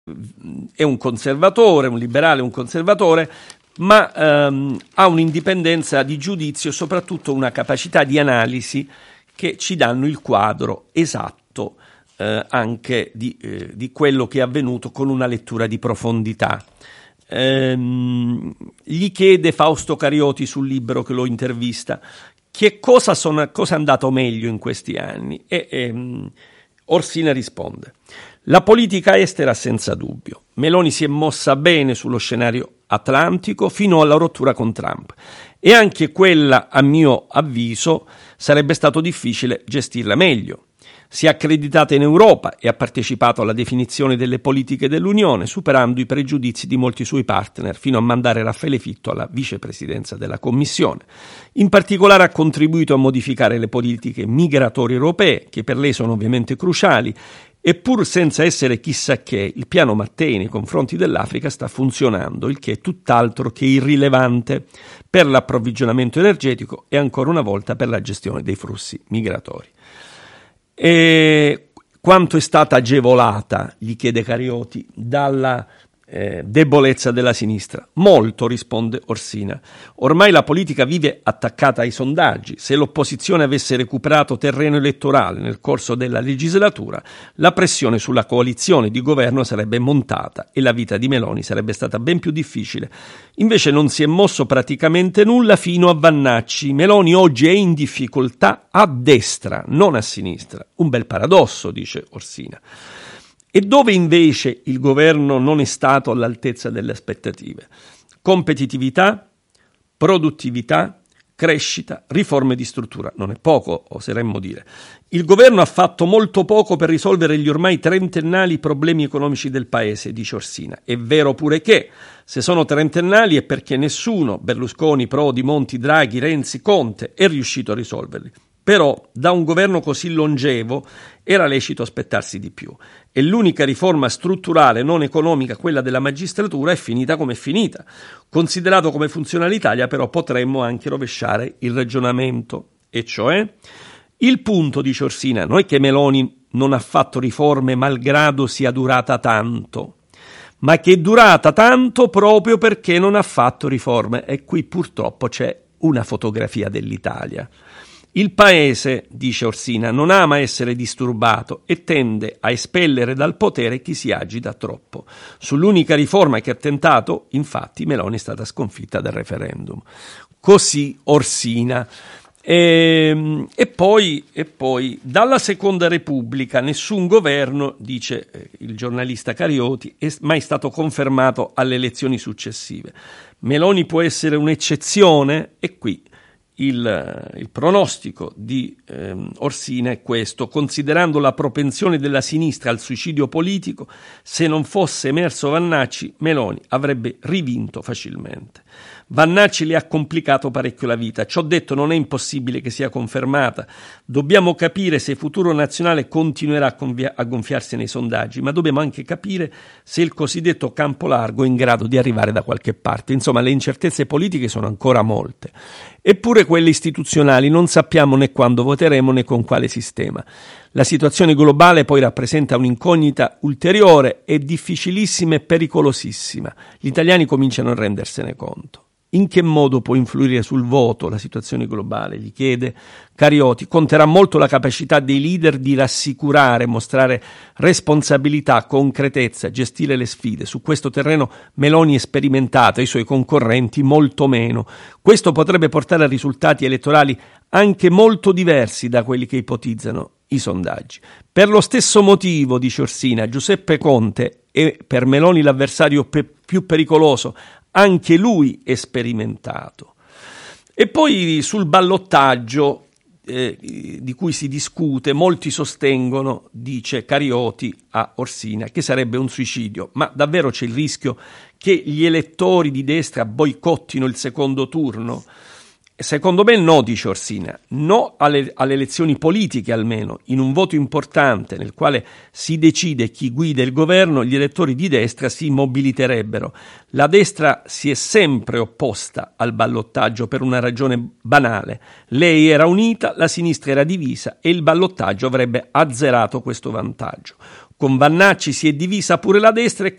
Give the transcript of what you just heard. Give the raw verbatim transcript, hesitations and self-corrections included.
è un conservatore, un liberale, un conservatore, ma ehm, ha un'indipendenza di giudizio e soprattutto una capacità di analisi che ci danno il quadro esatto eh, anche di, eh, di quello che è avvenuto con una lettura di profondità. Ehm, gli chiede Fausto Carioti sul Libero, che lo intervista, che cosa, sono, cosa è andato meglio in questi anni, e ehm, Orsina risponde: la politica estera senza dubbio. Meloni si è mossa bene sullo scenario atlantico fino alla rottura con Trump, e anche quella, a mio avviso, sarebbe stato difficile gestirla meglio. Si è accreditata in Europa e ha partecipato alla definizione delle politiche dell'Unione, superando i pregiudizi di molti suoi partner, fino a mandare Raffaele Fitto alla vicepresidenza della Commissione. In particolare ha contribuito a modificare le politiche migratorie europee, che per lei sono ovviamente cruciali, e pur senza essere chissà che, il piano Mattei nei confronti dell'Africa sta funzionando, il che è tutt'altro che irrilevante per l'approvvigionamento energetico e ancora una volta per la gestione dei flussi migratori. E quanto è stata agevolata, gli chiede Carioti, dalla eh, debolezza della sinistra? Molto, risponde Orsina. Ormai la politica vive attaccata ai sondaggi. Se l'opposizione avesse recuperato terreno elettorale nel corso della legislatura, la pressione sulla coalizione di governo sarebbe montata e la vita di Meloni sarebbe stata ben più difficile. Invece non si è mosso praticamente nulla fino a Vannacci. Meloni oggi è in difficoltà a destra, non a sinistra. Un bel paradosso, dice Orsina. E dove invece il governo non è stato all'altezza delle aspettative? Competitività, produttività, crescita, riforme di struttura. Non è poco, oseremmo dire. Il governo ha fatto molto poco per risolvere gli ormai trentennali problemi economici del paese, dice Orsina. È vero pure che, se sono trentennali, è perché nessuno, Berlusconi, Prodi, Monti, Draghi, Renzi, Conte, è riuscito a risolverli. Però da un governo così longevo era lecito aspettarsi di più, e l'unica riforma strutturale non economica, quella della magistratura, è finita come è finita. Considerato come funziona l'Italia, però potremmo anche rovesciare il ragionamento, e cioè il punto, dice Orsina, non è che Meloni non ha fatto riforme malgrado sia durata tanto, ma che è durata tanto proprio perché non ha fatto riforme, e qui purtroppo c'è una fotografia dell'Italia. Il paese, dice Orsina, non ama essere disturbato e tende a espellere dal potere chi si agita troppo. Sull'unica riforma che ha tentato, infatti, Meloni è stata sconfitta dal referendum. Così Orsina. E, e, poi, e poi, dalla Seconda Repubblica, nessun governo, dice il giornalista Carioti, è mai stato confermato alle elezioni successive. Meloni può essere un'eccezione, e qui Il, il pronostico di ehm, Orsina è questo: considerando la propensione della sinistra al suicidio politico, se non fosse emerso Vannacci, Meloni avrebbe rivinto facilmente. Vannacci le ha complicato parecchio la vita. Ciò detto, non è impossibile che sia confermata. Dobbiamo capire se Futuro Nazionale continuerà a, convia- a gonfiarsi nei sondaggi, ma dobbiamo anche capire se il cosiddetto campo largo è in grado di arrivare da qualche parte. Insomma, le incertezze politiche sono ancora molte. Eppure quelle istituzionali non sappiamo né quando voteremo né con quale sistema. La situazione globale poi rappresenta un'incognita ulteriore e difficilissima e pericolosissima. Gli italiani cominciano a rendersene conto. In che modo può influire sul voto la situazione globale? Gli chiede Carioti. Conterà molto la capacità dei leader di rassicurare, mostrare responsabilità, concretezza, gestire le sfide. Su questo terreno Meloni è sperimentata, i suoi concorrenti molto meno. Questo potrebbe portare a risultati elettorali anche molto diversi da quelli che ipotizzano i sondaggi. Per lo stesso motivo, dice Orsina, Giuseppe Conte è per Meloni l'avversario pe- più pericoloso. Anche lui è sperimentato. E poi sul ballottaggio eh, di cui si discute, molti sostengono, dice Carioti a Orsina, che sarebbe un suicidio. Ma davvero c'è il rischio che gli elettori di destra boicottino il secondo turno? Secondo me no, dice Orsina, no alle, alle elezioni politiche almeno. In un voto importante nel quale si decide chi guida il governo, gli elettori di destra si mobiliterebbero. La destra si è sempre opposta al ballottaggio per una ragione banale. Lei era unita, la sinistra era divisa e il ballottaggio avrebbe azzerato questo vantaggio. con Vannacci si è divisa pure la destra e